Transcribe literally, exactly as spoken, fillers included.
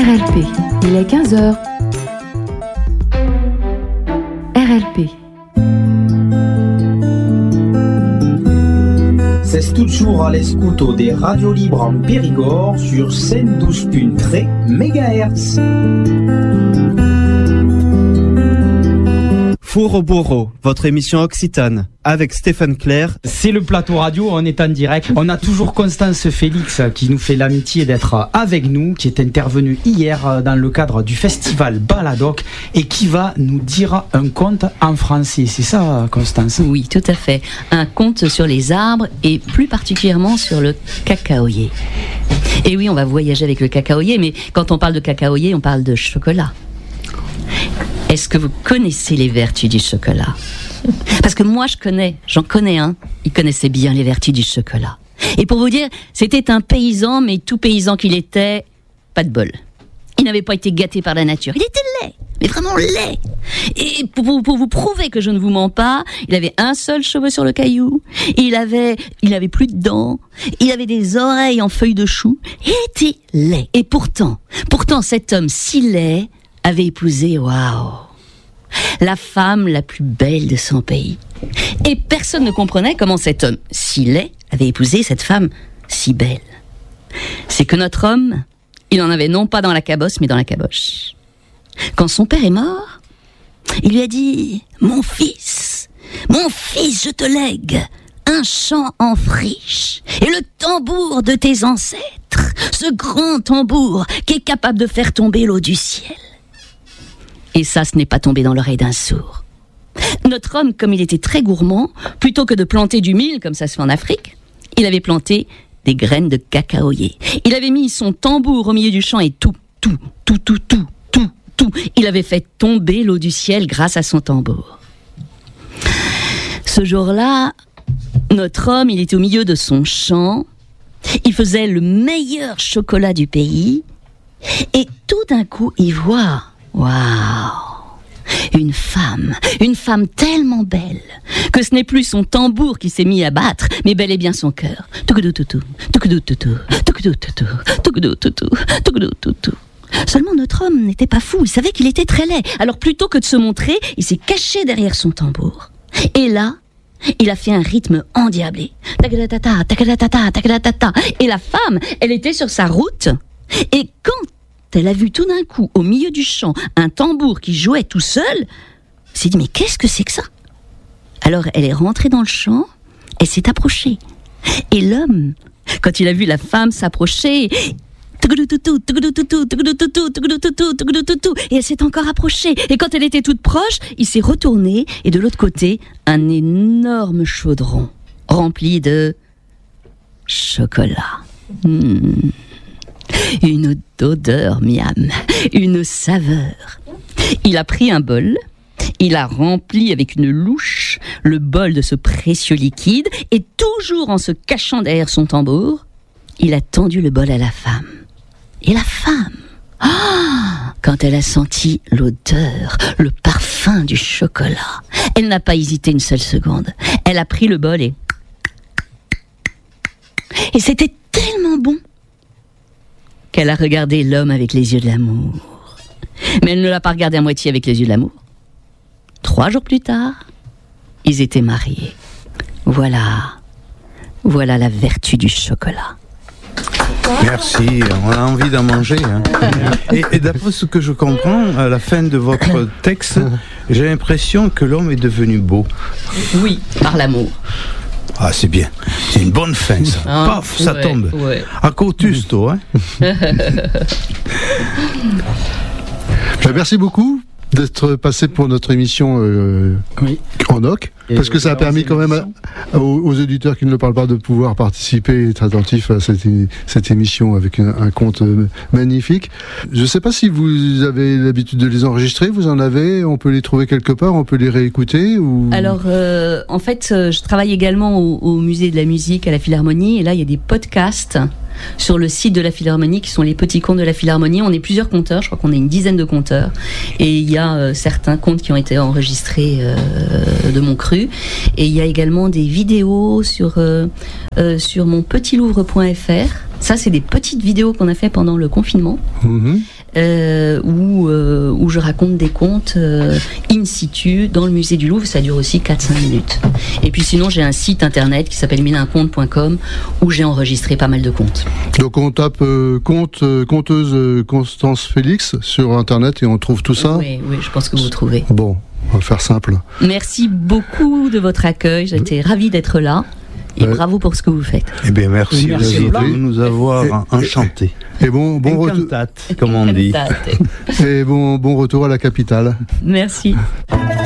L P, il est quinze heures. R L P. C'est toujours à l'escuto des radios libres en Périgord sur cent douze virgule trois mégahertz. Fouroboro, votre émission occitane, avec Stéphane Clair. C'est le plateau radio, on est en direct. On a toujours Constance Félix qui nous fait l'amitié d'être avec nous, qui est intervenue hier dans le cadre du festival Baladoc et qui va nous dire un conte en français. C'est ça, Constance ? Oui, tout à fait. Un conte sur les arbres et plus particulièrement sur le cacaoyer. Et oui, on va voyager avec le cacaoyer, mais quand on parle de cacaoyer, on parle de chocolat. Est-ce que vous connaissez les vertus du chocolat ? Parce que moi, je connais, j'en connais un, il connaissait bien les vertus du chocolat. Et pour vous dire, c'était un paysan, mais tout paysan qu'il était, pas de bol. Il n'avait pas été gâté par la nature. Il était laid, mais vraiment laid. Et pour vous, pour vous prouver que je ne vous mens pas, il avait un seul cheveu sur le caillou, il avait, il avait plus de dents, il avait des oreilles en feuilles de chou, il était laid. Et pourtant, pourtant cet homme si laid avait épousé, waouh, la femme la plus belle de son pays. Et personne ne comprenait comment cet homme si laid avait épousé cette femme si belle. C'est que notre homme, il en avait non pas dans la cabosse, mais dans la caboche. Quand son père est mort, il lui a dit « Mon fils, mon fils, je te lègue un champ en friche et le tambour de tes ancêtres, ce grand tambour qui est capable de faire tomber l'eau du ciel. » Et ça, ce n'est pas tombé dans l'oreille d'un sourd. Notre homme, comme il était très gourmand, plutôt que de planter du mil, comme ça se fait en Afrique, il avait planté des graines de cacaoyer. Il avait mis son tambour au milieu du champ et tout, tout, tout, tout, tout, tout, tout. Il avait fait tomber l'eau du ciel grâce à son tambour. Ce jour-là, notre homme, il était au milieu de son champ. Il faisait le meilleur chocolat du pays. Et tout d'un coup, il voit... Waouh! Une femme, une femme tellement belle que ce n'est plus son tambour qui s'est mis à battre, mais bel et bien son cœur. Seulement notre homme n'était pas fou, il savait qu'il était très laid. Alors plutôt que de se montrer, il s'est caché derrière son tambour. Et là, il a fait un rythme endiablé. Et la femme, elle était sur sa route. Et quand elle a vu tout d'un coup, au milieu du champ, un tambour qui jouait tout seul. Elle s'est dit, mais qu'est-ce que c'est que ça ? Alors, elle est rentrée dans le champ, elle s'est approchée. Et l'homme, quand il a vu la femme s'approcher, et elle s'est encore approchée. Et quand elle était toute proche, il s'est retourné, et de l'autre côté, un énorme chaudron rempli de chocolat. Mmh. Une odeur miam, une saveur. Il a pris un bol, il a rempli avec une louche le bol de ce précieux liquide et toujours en se cachant derrière son tambour, il a tendu le bol à la femme. Et la femme, oh, quand elle a senti l'odeur, le parfum du chocolat, elle n'a pas hésité une seule seconde. Elle a pris le bol et... Et c'était tellement bon qu'elle a regardé l'homme avec les yeux de l'amour. Mais elle ne l'a pas regardé à moitié avec les yeux de l'amour. Trois jours plus tard, ils étaient mariés. Voilà, voilà la vertu du chocolat. Merci, on a envie d'en manger. Hein. Et, et d'après ce que je comprends, à la fin de votre texte, j'ai l'impression que l'homme est devenu beau. Oui, par l'amour. Ah, c'est bien. C'est une bonne fin, ça. Ah, paf, ça ouais, tombe. Ouais. À Cotusto, hein. Ben, merci beaucoup d'être passé pour notre émission euh, oui. en oc, parce que ça a permis quand même à, aux, aux auditeurs qui ne le parlent pas de pouvoir participer et être attentifs à cette, cette émission avec un, un conte magnifique. Je ne sais pas si vous avez l'habitude de les enregistrer, vous en avez, on peut les trouver quelque part, on peut les réécouter ou... Alors, euh, en fait, je travaille également au, au musée de la musique, à la Philharmonie, et là, il y a des podcasts sur le site de la Philharmonie, qui sont les petits contes de la Philharmonie. On est plusieurs conteurs, je crois qu'on est une dizaine de conteurs, et il y a euh, certains contes qui ont été enregistrés euh, de mon cru, et il y a également des vidéos sur, euh, euh, sur mon petit louvre point f r. Ça, c'est des petites vidéos qu'on a fait pendant le confinement. Mmh. euh, où, euh, où je raconte des contes euh, in situ dans le musée du Louvre. Ça dure aussi quatre à cinq minutes. Et puis sinon, j'ai un site internet qui s'appelle mille un contes point com où j'ai enregistré pas mal de contes. Donc on tape euh, conte, euh, conteuse euh, Constance Félix sur internet et on trouve tout ça. Oui, oui, je pense que vous trouvez. Bon, on va faire simple. Merci beaucoup de votre accueil. J'ai été ravie d'être là. Et Ouais. bravo pour ce que vous faites. Eh bien, merci, Merci de beaucoup. nous avoir Et- enchantés. Et bon, bon retour. Encantate, comme on dit. Et bon, bon retour à la capitale. Merci.